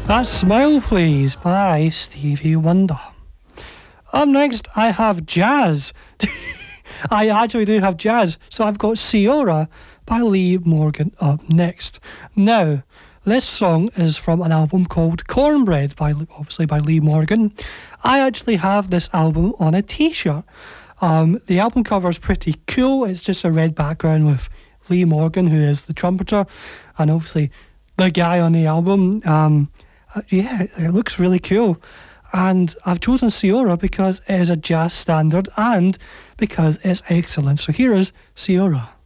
That's Smile Please by Stevie Wonder. Up next, I have jazz. I actually do have jazz. So I've got Ciora by Lee Morgan up next. Now, this song is from an album called Cornbread, obviously by Lee Morgan. I actually have this album on a t-shirt. The album cover is pretty cool. It's just a red background with Lee Morgan, who is the trumpeter, and obviously the guy on the album. Yeah, it looks really cool. And I've chosen Ciora because it is a jazz standard and because it's excellent. So here is Ciora.